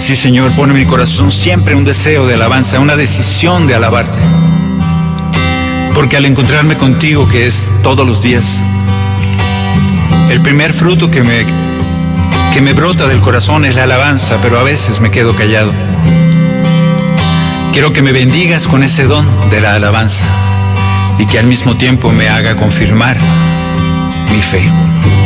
Sí, Señor, pone en mi corazón siempre un deseo de alabanza, una decisión de alabarte. Porque al encontrarme contigo, que es todos los días, el primer fruto que me brota del corazón es la alabanza, pero a veces me quedo callado. Quiero que me bendigas con ese don de la alabanza y que al mismo tiempo me haga confirmar mi fe.